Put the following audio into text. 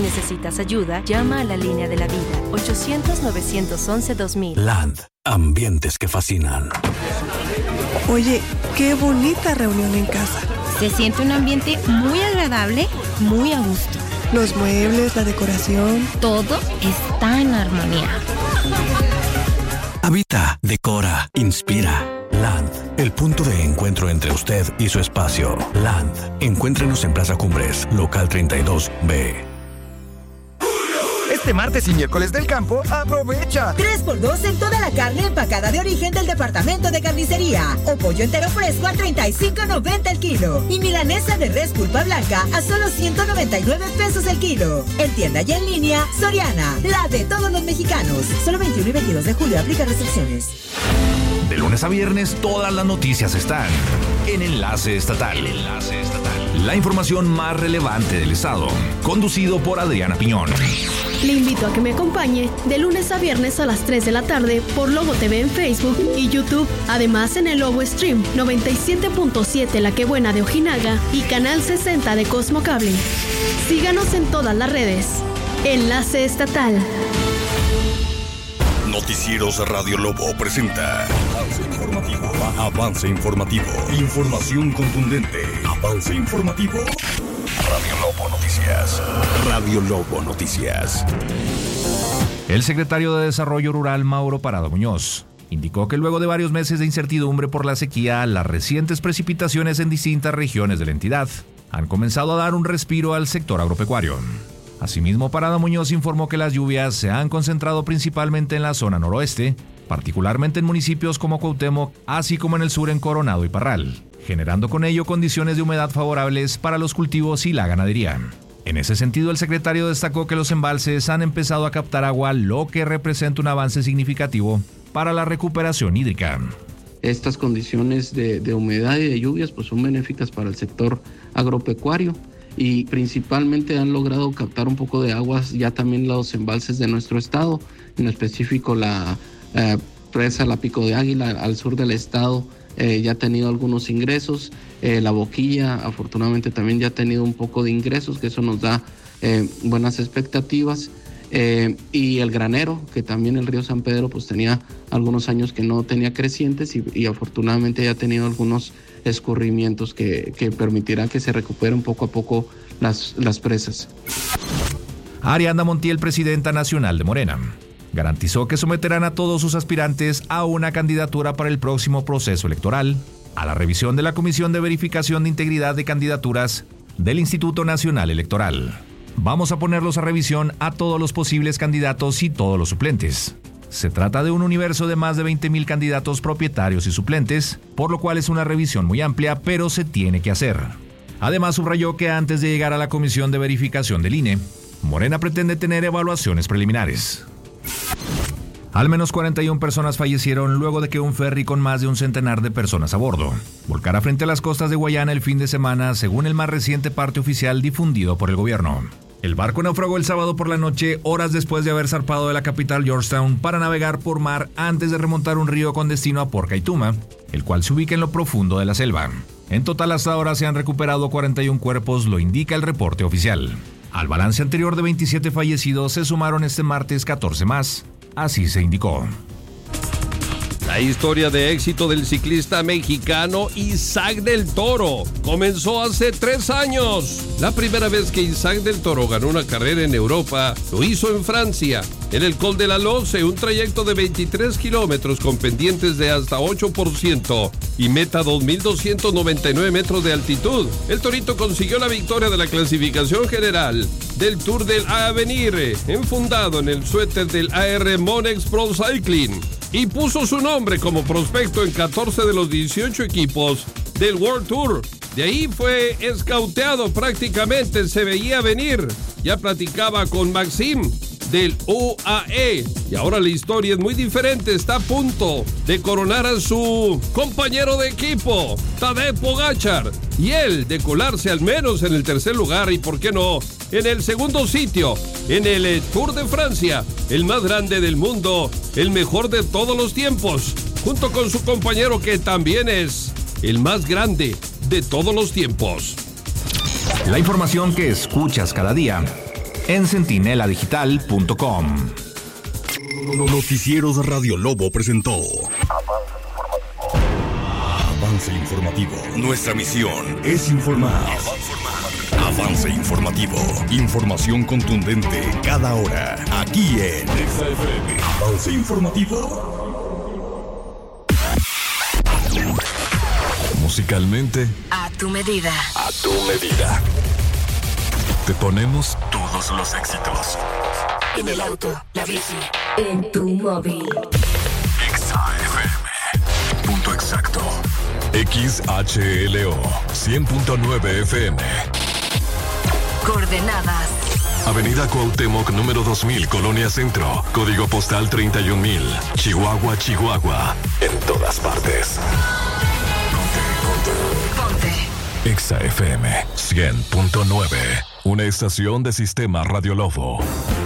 necesitas ayuda, llama a la línea de la vida, 800-911-2000. Land, ambientes que fascinan. Oye, qué bonita reunión en casa. Se siente un ambiente muy agradable, muy a gusto. Los muebles, la decoración. Todo está en armonía. Habita, decora, inspira. Land, el punto de encuentro entre usted y su espacio. Land, encuéntrenos en Plaza Cumbres, local 32B. Este martes y miércoles del campo, aprovecha 3x2 en toda la carne empacada de origen del departamento de carnicería. O pollo entero fresco a $35.90 el kilo. Y milanesa de res pulpa blanca a solo $199 el kilo. En tienda y en línea, Soriana, la de todos los mexicanos. Solo 21 y 22 de julio aplica restricciones. De lunes a viernes, todas las noticias están en Enlace Estatal. La información más relevante del estado, conducido por Adriana Piñón. Le invito a que me acompañe de lunes a viernes a las 3 de la tarde por Lobo TV en Facebook y YouTube. Además en el Lobo Stream 97.7 La Que Buena de Ojinaga y Canal 60 de Cosmo Cable. Síganos en todas las redes. Enlace Estatal. Noticieros Radio Lobo presenta Avance informativo. Información contundente. Avance informativo. Radio Lobo Noticias. Radio Lobo Noticias. El secretario de Desarrollo Rural, Mauro Parado Muñoz, indicó que luego de varios meses de incertidumbre por la sequía, las recientes precipitaciones en distintas regiones de la entidad han comenzado a dar un respiro al sector agropecuario. Asimismo, Parado Muñoz informó que las lluvias se han concentrado principalmente en la zona noroeste, particularmente en municipios como Cuauhtémoc, así como en el sur en Coronado y Parral, generando con ello condiciones de humedad favorables para los cultivos y la ganadería. En ese sentido, el secretario destacó que los embalses han empezado a captar agua, lo que representa un avance significativo para la recuperación hídrica. Estas condiciones de humedad y de lluvias pues son benéficas para el sector agropecuario y principalmente han logrado captar un poco de aguas ya también los embalses de nuestro estado, en específico la presa La Pico de Águila al sur del estado ya ha tenido algunos ingresos, la Boquilla afortunadamente también ya ha tenido un poco de ingresos, que eso nos da buenas expectativas, y el Granero, que también el río San Pedro pues tenía algunos años que no tenía crecientes y afortunadamente ya ha tenido algunos escurrimientos que permitirá que se recuperen poco a poco las presas. Ariadna Montiel, presidenta nacional de Morena, garantizó que someterán a todos sus aspirantes a una candidatura para el próximo proceso electoral, a la revisión de la Comisión de Verificación de Integridad de Candidaturas del Instituto Nacional Electoral. Vamos a ponerlos a revisión a todos los posibles candidatos y todos los suplentes. Se trata de un universo de más de 20,000 candidatos propietarios y suplentes, por lo cual es una revisión muy amplia, pero se tiene que hacer. Además, subrayó que antes de llegar a la Comisión de Verificación del INE, Morena pretende tener evaluaciones preliminares. Al menos 41 personas fallecieron luego de que un ferry con más de un centenar de personas a bordo volcara frente a las costas de Guayana el fin de semana, según el más reciente parte oficial difundido por el gobierno. El barco naufragó el sábado por la noche, horas después de haber zarpado de la capital Georgetown para navegar por mar antes de remontar un río con destino a Port Kaituma, el cual se ubica en lo profundo de la selva. En total, hasta ahora se han recuperado 41 cuerpos, lo indica el reporte oficial. Al balance anterior de 27 fallecidos se sumaron este martes 14 más. Así se indicó. La historia de éxito del ciclista mexicano Isaac del Toro comenzó hace 3 años. La primera vez que Isaac del Toro ganó una carrera en Europa lo hizo en Francia, en el Col de la Loze, un trayecto de 23 kilómetros con pendientes de hasta 8% y meta 2.299 metros de altitud. El torito consiguió la victoria de la clasificación general del Tour del Avenir, enfundado en el suéter del AR Monex Pro Cycling, y puso su nombre como prospecto en 14 de los 18 equipos del World Tour. De ahí fue escauteado prácticamente, se veía venir. Ya platicaba con Maxim del UAE y ahora la historia es muy diferente. Está a punto de coronar a su compañero de equipo, Tadej Pogačar, y él de colarse al menos en el tercer lugar y por qué no en el segundo sitio en el Tour de Francia, el más grande del mundo, el mejor de todos los tiempos, junto con su compañero que también es el más grande de todos los tiempos. La información que escuchas cada día en centineladigital.com. Noticieros Radio Lobo presentó Avance Informativo. Nuestra misión es informar. Avance Informativo. Información contundente cada hora. Aquí en XFM. Avance Informativo. Musicalmente, A tu medida. a tu medida. Te ponemos todos los éxitos. En el auto, la bici, en tu móvil. XFM. Punto exacto. XHLO 100.9 FM. Coordenadas. Avenida Cuauhtémoc, número 2000, Colonia Centro. Código postal 31000. Chihuahua, Chihuahua. En todas partes. Ponte. XFM 100.9. Una estación de Sistema Radio Lobo.